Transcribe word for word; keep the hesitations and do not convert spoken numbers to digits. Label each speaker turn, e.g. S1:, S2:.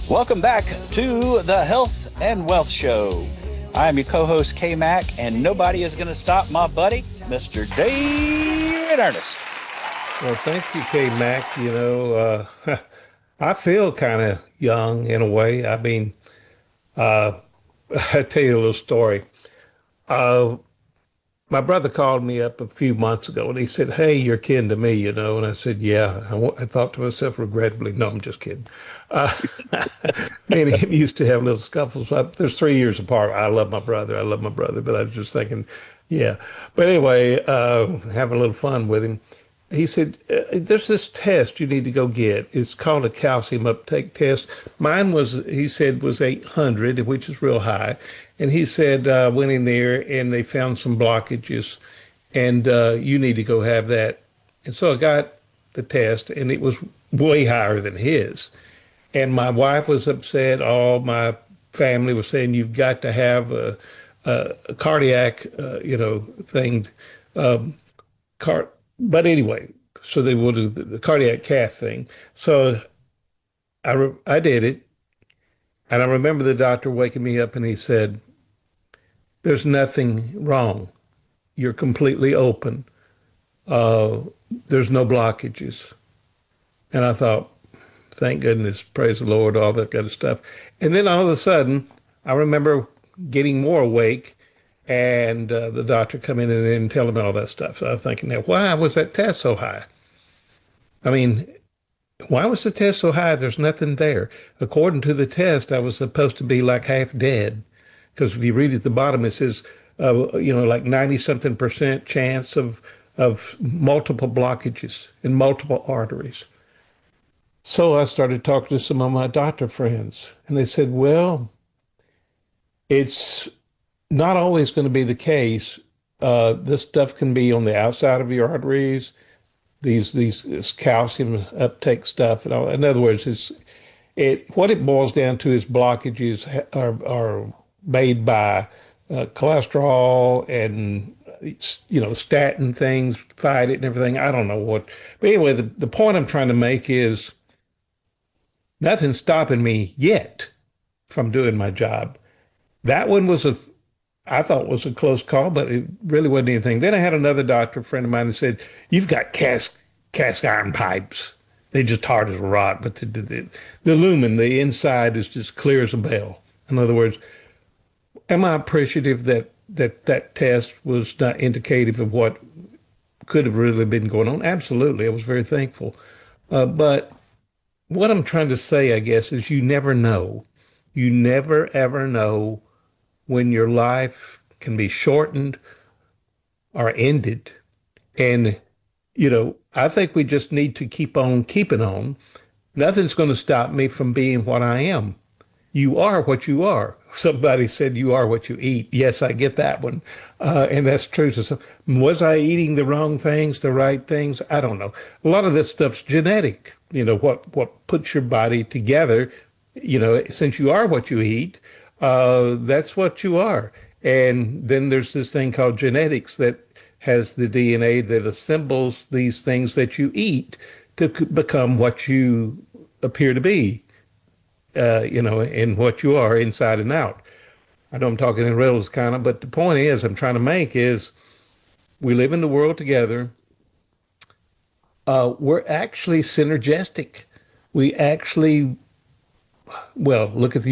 S1: Welcome back to the Health and Wealth Show. I'm your co-host K-Mac, and nobody is going to stop my buddy, Mister David Ernest.
S2: Well, thank you, K-Mac. You know, uh, I feel kind of young in a way. I mean, uh, I'll tell you a little story. Uh, my brother called me up a few months ago and he said, "Hey, you're kin to me, you know." And I said, "Yeah." I, wa- I thought to myself regrettably, no, I'm just kidding. Uh, me and him used to have little scuffles. Uh, There's three years apart. I love my brother. I love my brother. But I was just thinking, yeah. But anyway, uh, having a little fun with him. He said, uh, "There's this test you need to go get. It's called a calcium uptake test." Mine was, he said, was eight hundred, which is real high. And he said, uh, went in there and they found some blockages, and uh, you need to go have that. And so I got the test, and it was way higher than his. And my wife was upset. All my family was saying, "You've got to have a, a, a cardiac, uh, you know, thing." Um, car- but anyway, so they will do the, the cardiac cath thing. So I, re- I did it. And I remember the doctor waking me up and he said, "There's nothing wrong. You're completely open. Uh, there's no blockages." And I thought, thank goodness, praise the Lord, all that kind of stuff. And then all of a sudden, I remember getting more awake and uh, the doctor come in and, and tell me all that stuff. So I was thinking, now, why was that test so high? I mean, why was the test so high? There's nothing there. According to the test, I was supposed to be like half dead. Because if you read at the bottom, it says, uh, you know, like ninety something percent chance of, of multiple blockages in multiple arteries. So I started talking to some of my doctor friends, and they said, well, it's not always going to be the case. Uh, this stuff can be on the outside of your arteries, these these this calcium uptake stuff. And all. In other words, it's it what it boils down to is blockages ha- are are made by uh, cholesterol and you know statin things fight it and everything. I don't know what, but anyway, the, the point I'm trying to make is nothing's stopping me yet from doing my job. That one was a, I thought was a close call, but it really wasn't anything. Then I had another doctor friend of mine who said, "You've got cast cast iron pipes. They're just hard as a rock, but the, the, the, the lumen, the inside is just clear as a bell." In other words, am I appreciative that that that test was not indicative of what could have really been going on? Absolutely. I was very thankful. Uh, but what I'm trying to say, I guess, is you never know. You never ever know when your life can be shortened or ended. And, you know, I think we just need to keep on keeping on. Nothing's going to stop me from being what I am. You are what you are. Somebody said you are what you eat. Yes, I get that one. Uh, and that's true. So, so was I eating the wrong things, the right things? I don't know. A lot of this stuff's genetic. You know, what, what puts your body together, you know, since you are what you eat, uh, that's what you are. And then there's this thing called genetics that has the D N A that assembles these things that you eat to c- become what you appear to be, uh, you know, and what you are inside and out. I know I'm talking in riddles kind of, but the point is I'm trying to make is we live in the world together. Uh, we're actually synergistic. We actually, well, look at the